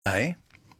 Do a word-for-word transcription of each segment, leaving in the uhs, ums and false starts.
A,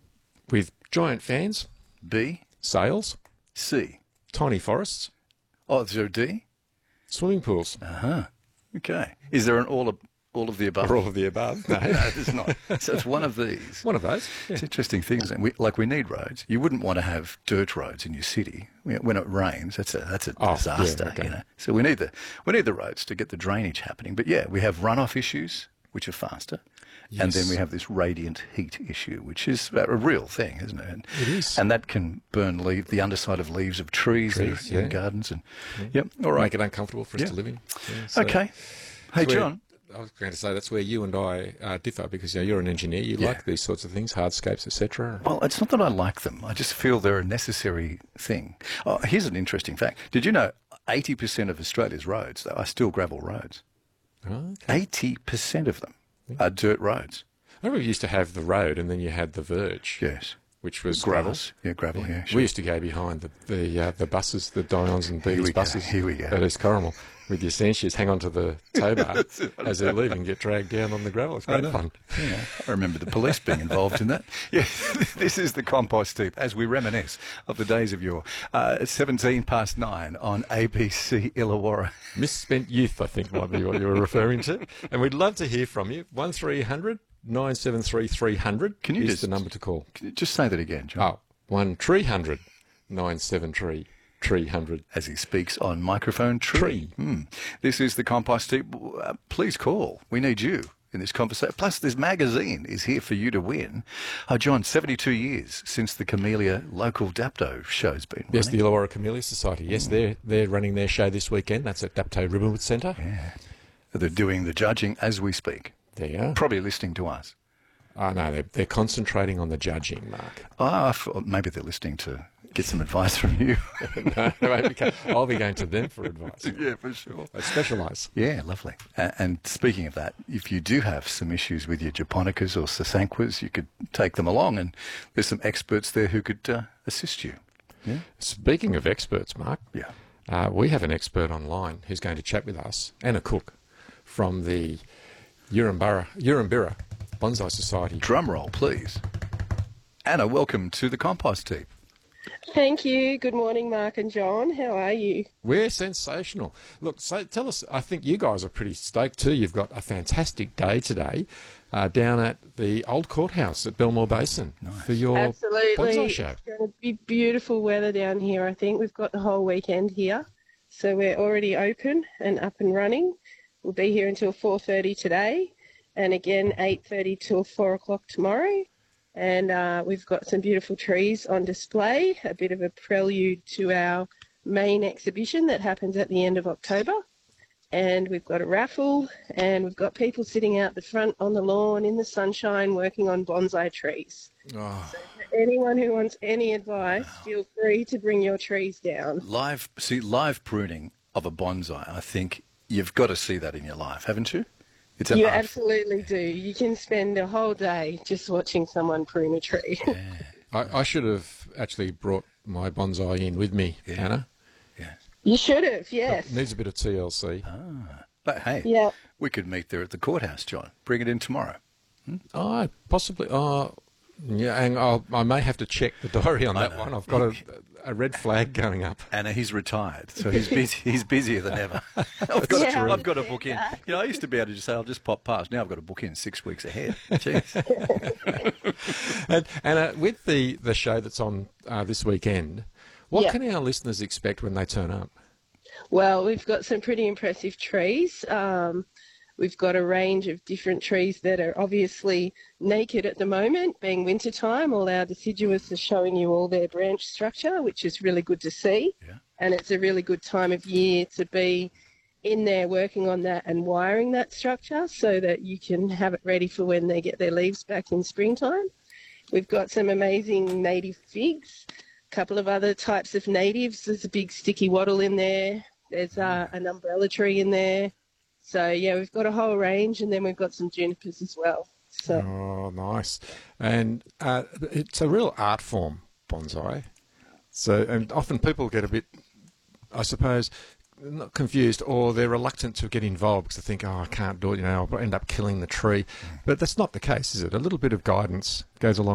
with giant fans, B, sails, C. tiny forests, Oh, is there a D? swimming pools, Uh-huh. Okay. Is there an all of, all of the above? or all of the above. No, No, there's not. So it's one of these. one of those. Yeah. It's interesting things. And we, like we need roads. You wouldn't want to have dirt roads in your city when it rains. That's a that's a Oh, yeah, disaster. okay. You know. So we need the we need the roads to get the drainage happening. But yeah, we have runoff issues, which are faster, and then Yes. we have this radiant heat issue, which is a real thing, isn't it? And, It is. and that can burn leaf, the underside of leaves of trees, Trees, in, in yeah. gardens. And yep, all right. Make it uncomfortable for us Yeah. to live in. Yeah, so Okay. Hey, that's where- John. I was going to say that's where you and I uh, differ because you know, you're an engineer. You Yeah. like these sorts of things, hardscapes, et cetera. Well, it's not that I like them. I just feel they're a necessary thing. Oh, here's an interesting fact. Did you know eighty percent of Australia's roads are still gravel roads? Okay. eighty percent of them are dirt roads. I remember we used to have the road, and then you had the verge, Yes. which was Gravel. grass. Yeah, gravel, yeah. Sure. We used to go behind the the, uh, the buses, the Dions and Here we Beatties go, buses here we go. at East Corrimal with your sandsheds hang onto the tow bar as they're leaving and get dragged down on the gravel. It's great fun. Yeah, I remember the police being involved in that. Yeah, this is the compost heap as we reminisce of the days of yore. Uh, it's seventeen past nine on A B C Illawarra. Misspent youth, I think, might be what you were referring to. And we'd love to hear from you. one three hundred nine seven three three hundred Can you is just- the number to call. Can you just say that again, John? Oh, one three hundred nine seven three three hundred. As he speaks on microphone tree. Tree. Hmm. This is the compost heap. Uh, please call. We need you in this conversation. Plus, this magazine is here for you to win. Oh, John, seventy-two years since the Camellia local Dapto show's been running. Yes, the Illawarra Camellia Society. Yes, they're they're running their show this weekend. That's at Dapto Ribbonwood Centre. Yeah. They're doing the judging as we speak. There you are. Probably listening to us. Oh, no, they're, they're concentrating on the judging, Mark. Ah, I thought maybe they're listening to get some advice from you. No, they won't be co- I'll be going to them for advice. Yeah, for sure. They specialise. Yeah, lovely. Uh, and speaking of that, if you do have some issues with your japonicas or sasanquas, you could take them along, and there's some experts there who could uh, assist you. Yeah, Speaking of experts, Mark, yeah. uh, we have an expert online who's going to chat with us, Anna Cook, from the Urambara, Urambira Bonsai Society. Drum roll, please. Anna, welcome to the compost heap. Thank you. Good morning, Mark and John. How are you? We're sensational. Look, so tell us, I think you guys are pretty stoked too. You've got a fantastic day today uh, down at the old courthouse at Belmore Basin for your Absolutely. bonsai show. It's going to be beautiful weather down here, I think. We've got the whole weekend here. So we're already open and up and running. We'll be here until four thirty today and again eight thirty till four o'clock tomorrow. And uh, we've got some beautiful trees on display, a bit of a prelude to our main exhibition that happens at the end of October. And we've got a raffle, and we've got people sitting out the front on the lawn in the sunshine working on bonsai trees. Oh, So for anyone who wants any advice, feel free to bring your trees down. Live, see, live pruning of a bonsai, I think you've got to see that in your life, haven't you? It's an You art. absolutely do. You can spend a whole day just watching someone prune a tree. I, I should have actually brought my bonsai in with me, Yeah. Anna. Yeah. You should have, yes. It needs a bit of T L C. But hey, Yeah. we could meet there at the courthouse, John. Bring it in tomorrow. Oh, possibly. Oh, yeah, and I'll, I may have to check the diary on that know. one. I've got a, a red flag going up. Anna, he's retired, so he's busy. He's busier than ever. I've got, Yeah, to, I I've got to would book think in. that. You know, I used to be able to just say, "I'll just pop past." Now I've got to book in six weeks ahead. Jeez. And, and uh, with the, the show that's on uh, this weekend, what Yeah. can our listeners expect when they turn up? Well, we've got some pretty impressive trees. Um, we've got a range of different trees that are obviously naked at the moment, being wintertime. All our deciduous are showing you all their branch structure, which is really good to see. Yeah. And it's a really good time of year to be in there working on that and wiring that structure so that you can have it ready for when they get their leaves back in springtime. We've got some amazing native figs, a couple of other types of natives. There's a big sticky wattle in there. There's uh, an umbrella tree in there. So, yeah, we've got a whole range, and then we've got some junipers as well. So, Oh, nice. And uh, it's a real art form, bonsai. So, and often people get a bit, I suppose, not confused, or they're reluctant to get involved because they think, oh, I can't do it, you know, I'll end up killing the tree. But that's not the case, is it? A little bit of guidance goes along